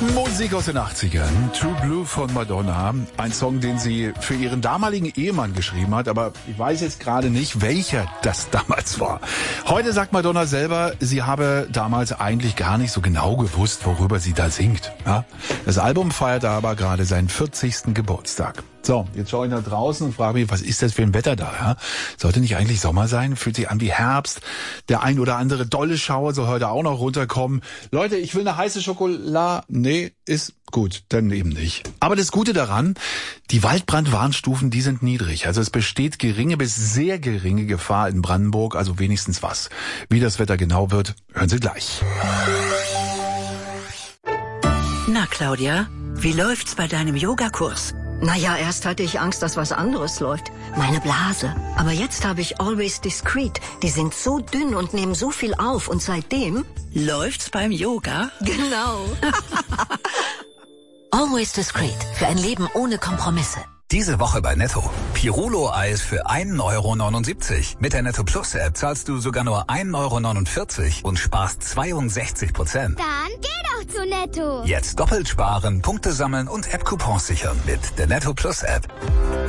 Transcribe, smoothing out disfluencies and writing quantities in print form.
Musik aus den 80ern. True Blue von Madonna. Ein Song, den sie für ihren damaligen Ehemann geschrieben hat, aber ich weiß jetzt gerade nicht, welcher das damals war. Heute sagt Madonna selber, sie habe damals eigentlich gar nicht so genau gewusst, worüber sie da singt. Ja? Das Album feierte aber gerade seinen 40. Geburtstag. So, jetzt schaue ich nach draußen und frage mich, was ist das für ein Wetter da? Ja? Sollte nicht eigentlich Sommer sein? Fühlt sich an wie Herbst. Der ein oder andere dolle Schauer soll heute auch noch runterkommen. Leute, ich will eine heiße Schokolade. Nee, ist gut, dann eben nicht. Aber das Gute daran, die Waldbrandwarnstufen, die sind niedrig. Also es besteht geringe bis sehr geringe Gefahr in Brandenburg, also wenigstens was. Wie das Wetter genau wird, hören Sie gleich. Na, Claudia, wie läuft's bei deinem Yogakurs? Naja, erst hatte ich Angst, dass was anderes läuft. Meine Blase. Aber jetzt habe ich Always Discreet. Die sind so dünn und nehmen so viel auf. Und seitdem... Läuft's beim Yoga? Genau. Always Discreet. Für ein Leben ohne Kompromisse. Diese Woche bei Netto. Pirulo-Eis für 1,79 €. Mit der Netto Plus App zahlst du sogar nur 1,49 € und sparst 62%. Dann geh doch zu Netto. Jetzt doppelt sparen, Punkte sammeln und App-Coupons sichern mit der Netto Plus App.